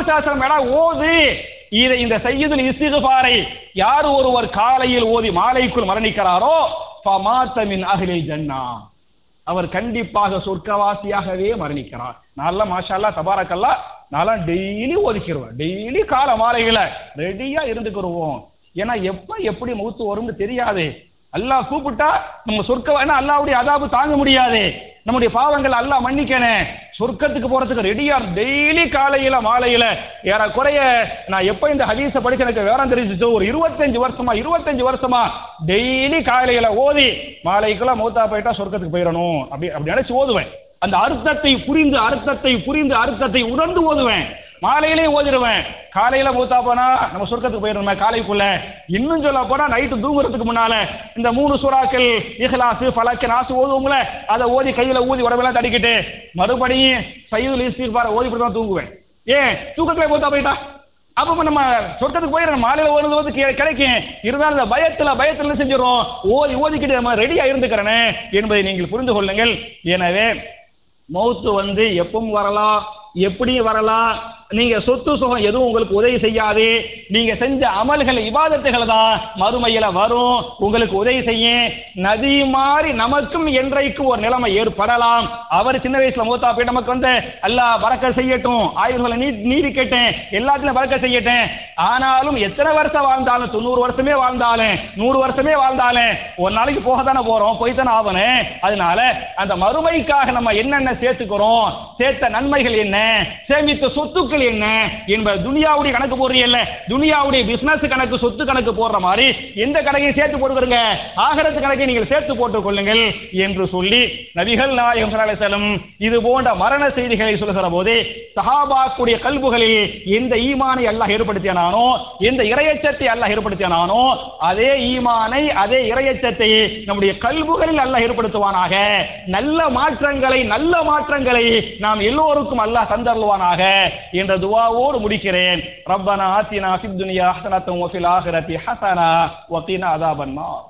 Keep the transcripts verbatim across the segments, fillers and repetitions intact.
ரசூலுல்லாஹி அலைஹி வஸல்லம் ஓது இதை இந்த சையதுல் இஸ்திக்ஃபாரை யார் ஒருவர் காலையில் ஓதி மாலைக்குள் மரணிக்கிறாரோ ஃபமாத மின் அஹ்லில் ஜன்னா, அவர் கண்டிப்பாக சொர்க்கவாசியாகவே மரணிக்கிறார். நல்லா மாஷா அல்லாஹ் தபாரக்கல்லாஹ் நான்லாம் டெய்லி ஒதுக்கிடுவேன். டெய்லி கால மாலைகளை ரெடியா இருந்துக்கிடுவோம். ஏன்னா எப்ப எப்படி மௌத்து வரும்னு தெரியாது. அல்லாஹ் கூப்பிட்டா நம்ம சொர்க்க அல்லாஹ்வுடைய அதாபு தாங்க முடியாது. நம்முடைய பாவங்கள் அல்லாஹ் மன்னிக்கணும். சொர்க்கத்துக்கு போறதுக்கு ரெடியா டெய்லி காலையில மாலையில ஏறக்குறைய நான் எப்ப இந்த ஹதீஸை படிச்சு எனக்கு வேறம் தெரிஞ்சிச்சோ ஒரு இருபத்தஞ்சு வருஷமா இருபத்தஞ்சு வருஷமா டெய்லி காலையில ஓதி மாலைக்குள்ள மௌத்தா போயிட்டா சொர்க்கத்துக்கு போயிடணும் அப்படி அப்படி நினைச்சு ஓதுவேன். அந்த அர்த்தத்தை புரிந்து அர்த்தத்தை புரிந்து அர்த்தத்தை உணர்ந்து ஓதுவேன். மாலையிலே ஓதிடுவேன். காலையில மூத்தா போனா நம்ம சொர்க்கத்துக்கு போயிடுறோமே காலைக்குள்ள. இன்னும் சொல்ல போனா நைட்டு தூங்குறதுக்கு முன்னால இந்த மூணு சூறாக்கள் இஹ்லாஸ் ஃபலக் நாஸ் ஓதுவோங்கள அதை ஓதி கையில ஊதி உடம்பெல்லாம் தடிக்கிட்டு மறுபடியும் சையதுல் இஸ்திக்ஃபார் ஓதி தான் தூங்குவேன். ஏன் தூக்கத்துல மூத்தா போயிட்டா அப்ப நம்ம சொர்க்கத்துக்கு போயிடணும். மாலையில ஓடுறது வந்து கிடைக்கும். இருந்தாலும் அந்த பயத்துல பயத்துல செஞ்சிடறோம். ஓதி ஓதிக்கிட்டு நம்ம ரெடியா இருந்துக்கிறேனே என்பதை நீங்கள் புரிந்து கொள்ளுங்கள். எனவே மௌத்து வந்து எப்பவும் வரலாம், எப்படியும் வரலாம். நீங்க சொத்து சுகம் எதுவும் உங்களுக்கு உதவி செய்யாது. நீங்க செஞ்ச அமல்கள் இபாதத்துகள் தான் மறுமையில வரும், உங்களுக்கு உதவி செய்யும். நதி மாறி நமக்கும் என்றைக்கு ஒரு நிலைமை ஏற்படலாம். அவர் சின்ன வயசுல மூத்தா போய் நமக்கு வந்து அல்லாஹ் பரக்கத் செய்யட்டும், ஆயுள்களை நீ நீடிக்கட்டும், எல்லாத்திலும் பரக்கத் செய்யட்டும். ஆனாலும் எத்தனை வருஷம் வாழ்ந்தாலும் தொண்ணூறு வருஷமே வாழ்ந்தாலும் நூறு வருஷமே வாழ்ந்தாலும் ஒரு நாளைக்கு போக தானே போறோம், போய்த்தானே ஆகணும். அதனால அந்த மறுமைக்காக நம்ம என்னென்ன சேர்த்துக்கிறோம், சேர்த்த நன்மைகள் என்ன, சேமித்த சொத்துக்கள் என்ன என்பது துனியாவுடைய கணக்கு போடுறீங்கல்ல, துனியாவுடைய பிசினஸ் கணக்கு சொத்து கணக்கு போடுற மாதிரி எந்த கணக்கையும் சேர்த்து போட்டுக்கிறங்க, ஆகிரத்து கணக்கை நீங்கள் சேர்த்து போட்டுக் கொள்ளுங்கள் என்று சொல்லி நபிகள் நாயகம் ஸல்லல்லாஹு அலைஹி வஸல்லம் இது போன்ற மரண செய்திகளை சொல்லுகிற போது சஹாபாக்குடைய கல்புகளில் எந்த ஈமானை அல்லாஹ் ஏற்படுத்தினானோ, எந்த இறையச்சத்தை அல்லாஹ் ஏற்படுத்தினானோ அதே ஈமானை அதே இறையச்சத்தை நம்முடைய கல்புகளில் அல்லாஹ் ஏற்படுத்துவானாக. நல்ல மாற்றங்களை நல்ல மாற்றங்களை நாம் எல்லோருக்கும் அல்லாஹ் தந்தருள்வானாக என்ற துஆவோடு முடிக்கிறேன். ரப்பனா ஆத்தினா ஃபித் துன்யா ஹஸனத்தன் வ ஃபில் ஆখিরাতি ஹஸனா வ கீனா அஸாபன் நார்.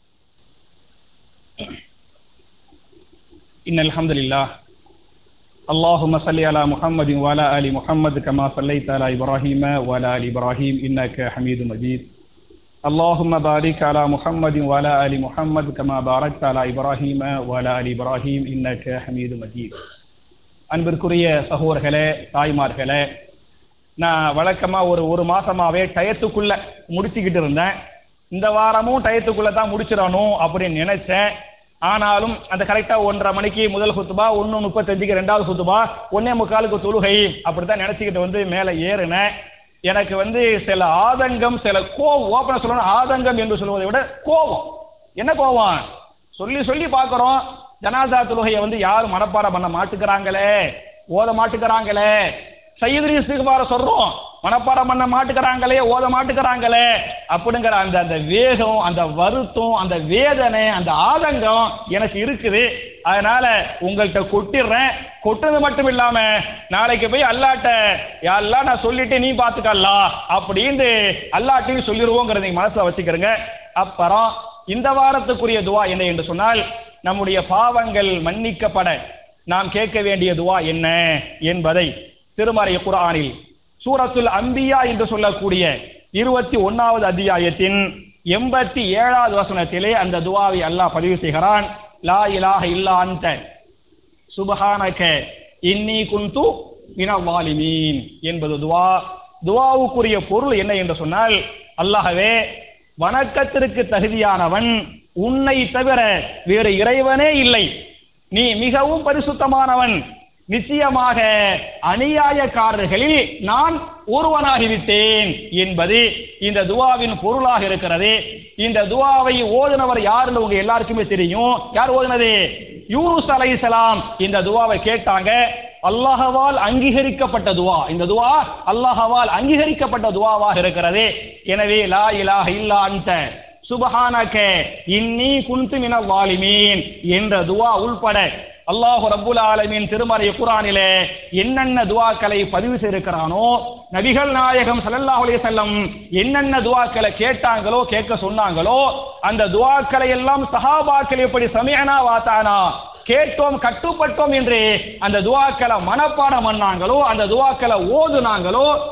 இன்னல் ஹம்துலில்லாஹ் اللهم صل على محمد وعلى ال محمد كما صليت على ابراهيم وعلى ال ابراهيم انك حميد مجيد. اللهم بارك على محمد وعلى ال محمد كما باركت على ابراهيم وعلى ال ابراهيم انك حميد مجيد. அன்பிற்குரிய சகோதரர்களே, தாய்மார்களே, நான் வழக்கமாக ஒரு ஒரு மாசமாவே டயத்துக்குள்ள முடிச்சுக்கிட்டு இருந்தேன். இந்த வாரமும் டயத்துக்குள்ள தான் முடிச்சிடணும் அப்படின்னு நினைச்சேன். ஆனாலும் அந்த கரெக்டா ஒன்றரை மணிக்கு முதல் குத்துபா, ஒன்னு முப்பத்தஞ்சுக்கு ரெண்டாவது குத்துபா, ஒன்னே முக்காலுக்கு தொழுகை அப்படித்தான் நினைச்சுக்கிட்டு வந்து மேலே ஏறினேன். எனக்கு வந்து சில ஆதங்கம், சில கோவம், ஓப்பனா சொல்லணும் ஆதங்கம் என்று சொல்வதை விட கோபம். என்ன கோபம்? சொல்லி சொல்லி பார்க்கிறோம் ஜனாசா தொழுகையை வந்து யாரும் மனப்பாடம் பண்ண மாட்டுக்கிறாங்களே, ஓத மாட்டுக்கிறாங்களே. சையதுல் இஸ்திக்ஃபார சொல்றோம், மனப்பாடம் பண்ண மாட்டுக்கிறாங்களே, ஓத மாட்டுக்கிறாங்களே அப்படிங்கிற அந்த அந்த வேகம், அந்த வருத்தம், அந்த வேதனை, அந்த ஆதங்கம் எனக்கு இருக்குது. அதனால உங்கள்கிட்ட கொட்டிடுறேன். கொட்டுறது மட்டும் இல்லாம நாளைக்கு போய் அல்லாட்ட யாரெல்லாம் நான் சொல்லிட்டு நீ பாத்துக்கல்லா அப்படின்னு அல்லாட்டையும் சொல்லிடுவோங்கிறத நீங்க மனசுல வச்சுக்கிறங்க. அப்புறம் இந்த வாரத்துக்குரிய துவா என்ன என்று சொன்னால், நம்முடைய பாவங்கள் மன்னிக்கப்பட நாம் கேட்க வேண்டிய துவா என்ன என்பதை திருமறை குர்ஆனில் சூரத்துல் அம்பியா என்று சொல்லக்கூடிய இருபத்தி ஒன்னாவது அத்தியாயத்தின் எண்பத்தி ஏழாவது வசனத்திலே அந்த துவாவை அல்லாஹ் பதிவு செய்கிறான். லா இலாஹ இல்லா அன்த சுப்ஹானக இன்னி குன்து மினல் ஸாலிமீன் என்பது துவா. துவாவுக்குரிய பொருள் என்ன என்று சொன்னால், அல்லாஹ்வே வணக்கத்திற்கு தகுதியானவன் உன்னை தவிர வேறு இறைவனே இல்லை, நீ மிகவும் பரிசுத்தமானவன், நிச்சயமாக அநியாயக்காரர்களில் நான் ஒருவனாகிவிட்டேன் என்பது இந்த துவாவின் பொருளாக இருக்கிறது. இந்த துவாவை ஓதுனவர் யாருன்னு உங்க எல்லாருக்குமே தெரியும். யார் ஓதுனது? யூனுஸ் அலைஹிஸ்ஸலாம் இந்த துவாவை கேட்டாங்க. அல்லாஹ்வால் அங்கீகரிக்கப்பட்ட துவா. இந்த துவா அல்லாஹ்வால் அங்கீகரிக்கப்பட்ட துவாவாக இருக்கிறது. எனவே லா இலாஹ இல்லா அன்த சுப்ஹானக இன்னி குன்து மினல் ஸாலிமீன் என்ற துவா உள்பட அல்லாஹ் ரப்புல் ஆலமீன் திருமறை குர்ஆனிலே என்னென்ன துவாக்களை பதிவு செய்திருக்கிறானோ, நபிகள் நாயகம் ஸல்லல்லாஹு அலைஹி வஸல்லம் என்னென்ன துவாக்களை கேட்டாங்களோ, கேட்க சொன்னாங்களோ, அந்த துவாக்களை எல்லாம் சஹாபாக்கள் எப்படி சமிஅனா வாதானா கேட்டோம் கட்டுப்பட்டோம் என்று அந்த துவாக்களை மனப்பாடம் பண்ணாங்களோ, அந்த துவாக்களை ஓதுனாங்களோ,